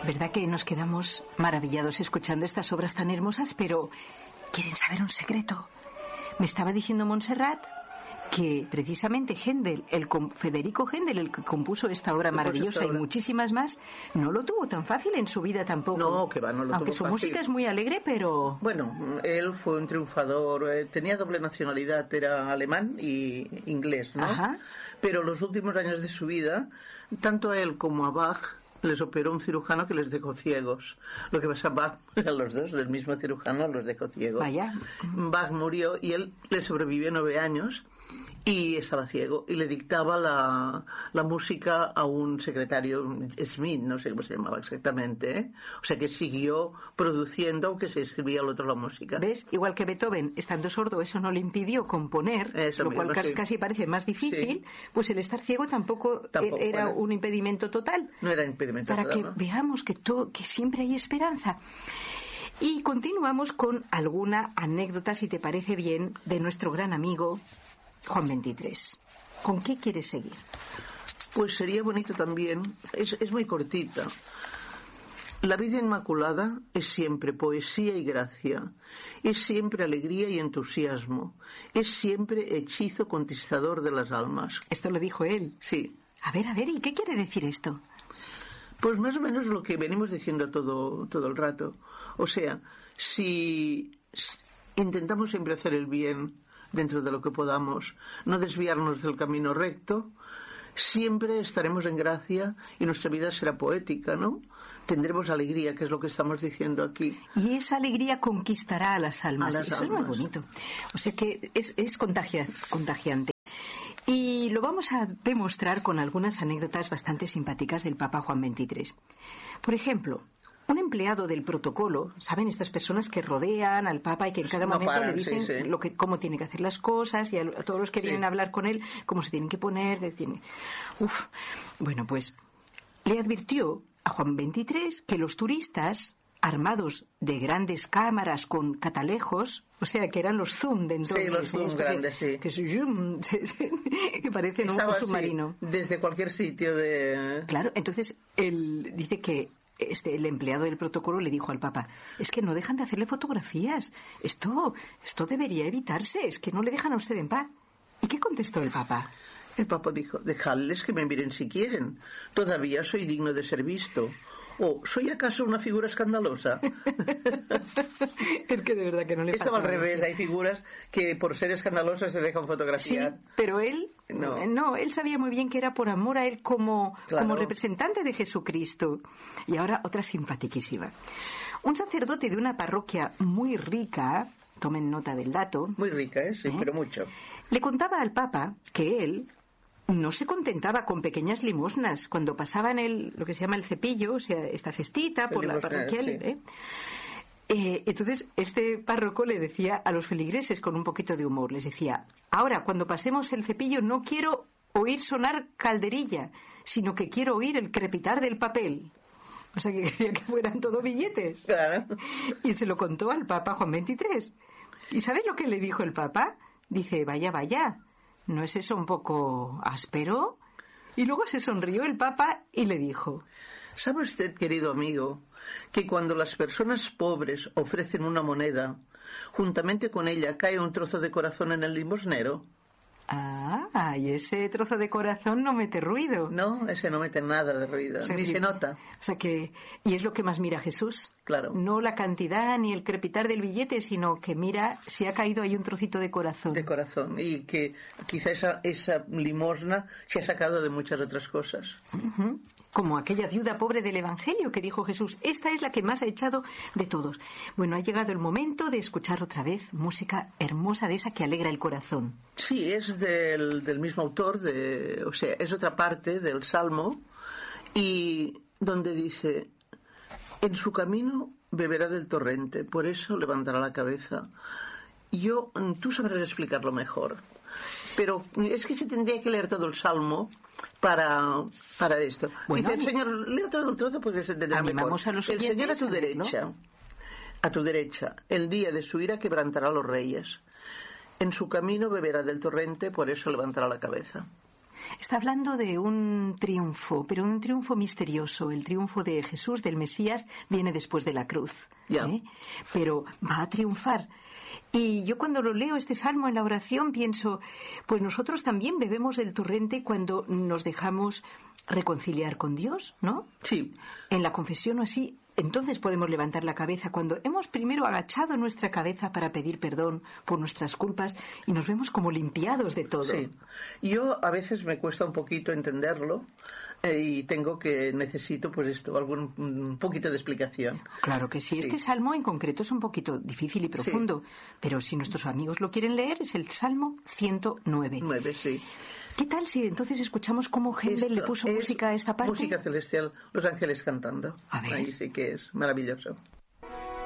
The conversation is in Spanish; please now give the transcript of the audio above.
¿Verdad que nos quedamos maravillados escuchando estas obras tan hermosas? Pero, ¿quieren saber un secreto? Me estaba diciendo Montserrat que precisamente Händel, Federico Händel, el que compuso esta obra maravillosa y muchísimas más, no lo tuvo tan fácil en su vida tampoco. No, que va, no lo aunque tuvo su fácil. música es muy alegre, pero... Bueno, él fue un triunfador, tenía doble nacionalidad, era alemán y inglés, ¿no? Ajá. Pero los últimos años de su vida, tanto a él como a Bach les operó un cirujano que les dejó ciegos. Lo que pasa, Bach, a los dos, el mismo cirujano los dejó ciegos. Vaya. Bach murió y él le sobrevivió 9 años y estaba ciego y le dictaba la música a un secretario, Smith, no sé cómo se llamaba exactamente, ¿eh? O sea que siguió produciendo aunque se escribía al otro la música. ¿Ves? Igual que Beethoven, estando sordo, eso no le impidió componer, eso, lo cual casi parece más difícil, sí. Pues el estar ciego tampoco era un impedimento total. No era impedimento para total, que ¿no? Veamos que siempre hay esperanza. Y continuamos con alguna anécdota, si te parece bien, de nuestro gran amigo Juan XXIII. ¿Con qué quieres seguir? Pues sería bonito también, es muy cortita. La vida inmaculada es siempre poesía y gracia, es siempre alegría y entusiasmo, es siempre hechizo conquistador de las almas. Esto lo dijo él. Sí. A ver, ¿y qué quiere decir esto? Pues más o menos lo que venimos diciendo todo el rato. O sea, si intentamos siempre hacer el bien dentro de lo que podamos, no desviarnos del camino recto, siempre estaremos en gracia y nuestra vida será poética, ¿no? Tendremos alegría, que es lo que estamos diciendo aquí. Y esa alegría conquistará a las almas. Eso almas. Es muy bonito. O sea que es contagiante. Y lo vamos a demostrar con algunas anécdotas bastante simpáticas del Papa Juan XXIII. Por ejemplo, un empleado del protocolo, ¿saben? Estas personas que rodean al Papa y que en cada momento le dicen cómo tiene que hacer las cosas, y a todos los que vienen a hablar con él, cómo se tienen que poner. Bueno, pues le advirtió a Juan XXIII que los turistas, armados de grandes cámaras con catalejos, o sea, que eran los zoom de entonces. Sí, los zoom grandes, sí. Que parecen un submarino. Desde cualquier sitio de... Claro, entonces él dice que el empleado del protocolo le dijo al Papa: es que no dejan de hacerle fotografías, esto debería evitarse, es que no le dejan a usted en paz. ¿Y qué contestó el Papa? El Papa dijo: dejadles que me miren si quieren, todavía soy digno de ser visto. ¿O soy acaso una figura escandalosa? Es que de verdad que no le pasa. Estaba al revés, hay figuras que por ser escandalosas se dejan fotografiar. Sí, pero él no, él sabía muy bien que era por amor a él como representante de Jesucristo. Y ahora otra simpaticísima. Un sacerdote de una parroquia muy rica, tomen nota del dato. Muy rica, sí, pero mucho. Le contaba al Papa que él no se contentaba con pequeñas limosnas cuando pasaban lo que se llama el cepillo, o sea, esta cestita por la parroquial. Sí. Entonces este párroco le decía a los feligreses con un poquito de humor, les decía: ahora cuando pasemos el cepillo no quiero oír sonar calderilla, sino que quiero oír el crepitar del papel. O sea, que quería que fueran todo billetes. Claro. Y se lo contó al Papa Juan XXIII. ¿Y sabes lo que le dijo el Papa? Dice: vaya, ¿no es eso un poco áspero? Y luego se sonrió el Papa y le dijo: ¿sabe usted, querido amigo, que cuando las personas pobres ofrecen una moneda, juntamente con ella cae un trozo de corazón en el limosnero? Ah, y ese trozo de corazón no mete ruido. No, ese no mete nada de ruido, ni se nota. O sea que, y es lo que más mira Jesús. Claro. No la cantidad ni el crepitar del billete, sino que mira si ha caído ahí un trocito de corazón. De corazón, y que quizá esa limosna se ha sacado de muchas otras cosas. Uh-huh. Como aquella viuda pobre del Evangelio que dijo Jesús: esta es la que más ha echado de todos. Bueno, ha llegado el momento de escuchar otra vez música hermosa de esa que alegra el corazón. Sí, es del mismo autor, o sea, es otra parte del Salmo, y donde dice: en su camino beberá del torrente, por eso levantará la cabeza. Tú sabrás explicarlo mejor, pero es que se tendría que leer todo el Salmo para esto. Bueno, dice el Señor, leo todo el trozo porque se entenderá mejor. A los el Señor a tu derecha, el día de su ira quebrantará a los reyes. En su camino beberá del torrente, por eso levantará la cabeza. Está hablando de un triunfo, pero un triunfo misterioso. El triunfo de Jesús, del Mesías, viene después de la cruz. Pero va a triunfar. Y yo cuando lo leo este salmo en la oración pienso, pues nosotros también bebemos del torrente cuando nos dejamos reconciliar con Dios, ¿no? Sí. En la confesión o así, entonces podemos levantar la cabeza cuando hemos primero agachado nuestra cabeza para pedir perdón por nuestras culpas y nos vemos como limpiados de todo. Sí. Yo a veces me cuesta un poquito entenderlo. Y necesito pues esto, un poquito de explicación. Claro que sí. Este salmo en concreto es un poquito difícil y profundo, pero si nuestros amigos lo quieren leer es el Salmo 109. 9, sí. ¿Qué tal si entonces escuchamos cómo Händel le puso música a esta parte? Música celestial, los ángeles cantando. A ver. Ahí sí que es maravilloso.